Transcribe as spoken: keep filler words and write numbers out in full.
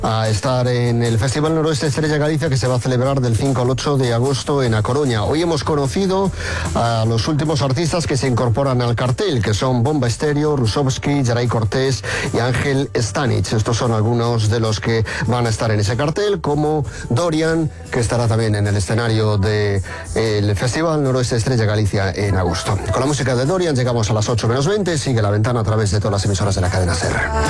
a estar en el Festival Noroeste Estrella Galicia, que se va a celebrar del cinco al ocho de agosto en A Coruña. Hoy hemos conocido a los últimos artistas que se incorporan al cartel, que son Bomba Estéreo, Rusovsky, Geray Cortés y Ángel Stanich. Estos son algunos de los que van a estar en ese cartel, como Dorian, que estará también en el escenario del Festival Noroeste Estrella Galicia en agosto. Con la música de Dorian llegamos a las ocho menos veinte. Sigue La Ventana a través de todas las emisoras de la cadena SER.